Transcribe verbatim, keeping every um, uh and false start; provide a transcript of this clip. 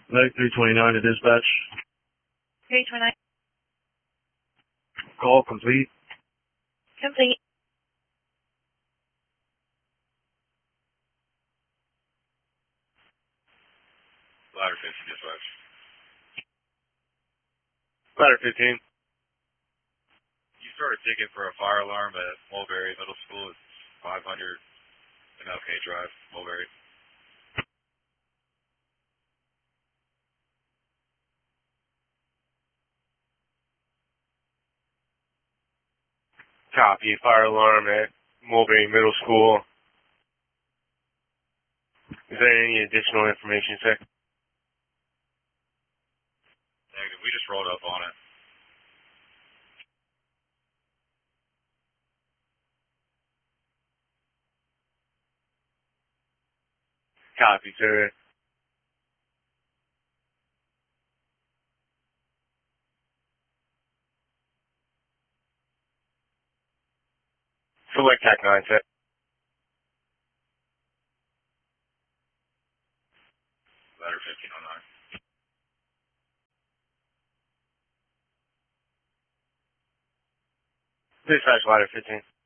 Night three twenty-nine to dispatch. three twenty-nine. Call complete. Complete. Ladder fifteen, dispatch. Ladder fifteen. You started ticket for a fire alarm at Mulberry Middle School. It's five hundred M L K Drive, Mulberry. Copy. Fire alarm at Mulberry Middle School. Is there any additional information, sir? Negative. We just rolled up on it. Copy, sir. Select T A C nine, sir. Ladder fifteen oh nine. Dispatch ladder fifteen.